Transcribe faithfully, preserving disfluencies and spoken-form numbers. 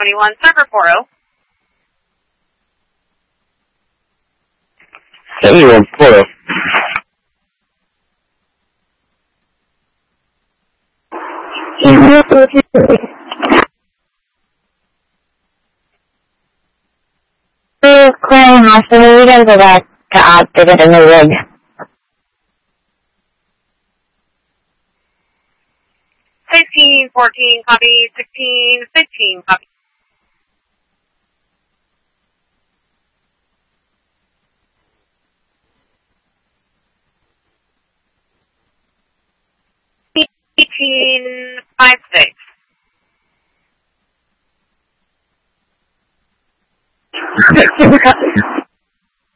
twenty-one, server four oh. seventy-one, four oh. Claire Hospital, we gotta go back to Optic in the rig. sixteen, fourteen, copy. sixteen, fifteen, copy. eighteen, five, six. Copy.